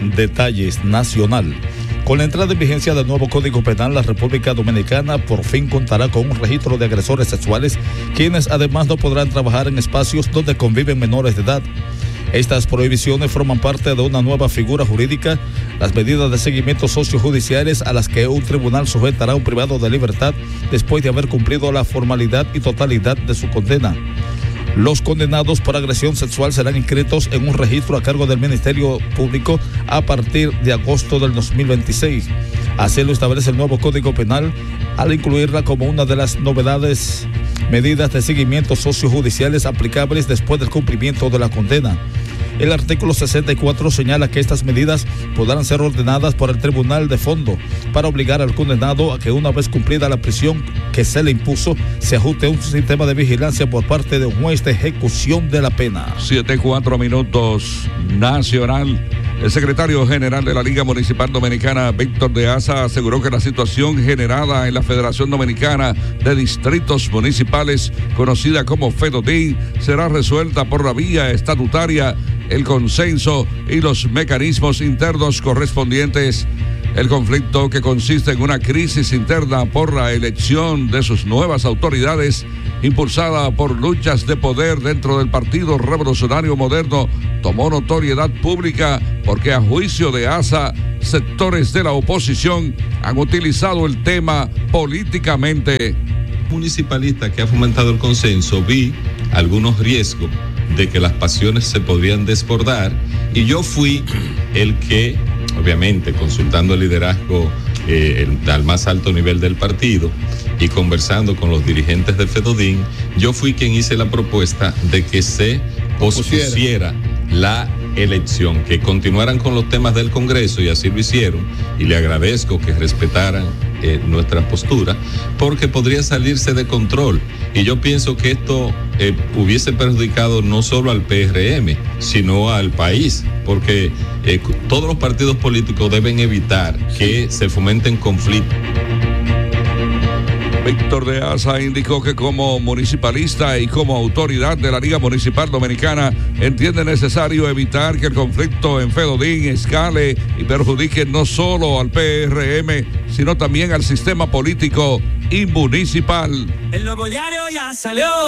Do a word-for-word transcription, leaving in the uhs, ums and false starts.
Detalles Nacional. Con la entrada en vigencia del nuevo Código Penal, la República Dominicana por fin contará con un registro de agresores sexuales, quienes además no podrán trabajar en espacios donde conviven menores de edad. Estas prohibiciones forman parte de una nueva figura jurídica, las medidas de seguimiento sociojudiciales a las que un tribunal sujetará a un privado de libertad después de haber cumplido la formalidad y totalidad de su condena. Los condenados por agresión sexual serán inscritos en un registro a cargo del Ministerio Público a partir de agosto del dos mil veintiséis. Así lo establece el nuevo Código Penal, al incluirla como una de las novedades medidas de seguimiento sociojudiciales aplicables después del cumplimiento de la condena. El artículo sesenta y cuatro señala que estas medidas podrán ser ordenadas por el Tribunal de Fondo para obligar al condenado a que una vez cumplida la prisión que se le impuso, se ajuste a un sistema de vigilancia por parte de un juez de ejecución de la pena. Siete, cuatro minutos, Nacional. El secretario general de la Liga Municipal Dominicana, Víctor de Asa, aseguró que la situación generada en la Federación Dominicana de Distritos Municipales, conocida como FEDODIN, será resuelta por la vía estatutaria, el consenso y los mecanismos internos correspondientes. El conflicto, que consiste en una crisis interna por la elección de sus nuevas autoridades, impulsada por luchas de poder dentro del Partido Revolucionario Moderno, tomó notoriedad pública porque, a juicio de Asa, sectores de la oposición han utilizado el tema políticamente. Municipalista que ha fomentado el consenso, vi algunos riesgos de que las pasiones se podrían desbordar, y yo fui el que, obviamente consultando el liderazgo eh, el, al más alto nivel del partido y conversando con los dirigentes de FEDODIN, yo fui quien hice la propuesta de que se pospusiera la elección, que continuaran con los temas del Congreso, y así lo hicieron, y le agradezco que respetaran eh, nuestra postura, porque podría salirse de control, y yo pienso que esto eh, hubiese perjudicado no solo al P R M, sino al país, porque eh, todos los partidos políticos deben evitar que se fomenten conflictos. Víctor de Asa indicó que como municipalista y como autoridad de la Liga Municipal Dominicana entiende necesario evitar que el conflicto en FEDODIN escale y perjudique no solo al P R M, sino también al sistema político y municipal. El nuevo diario ya salió.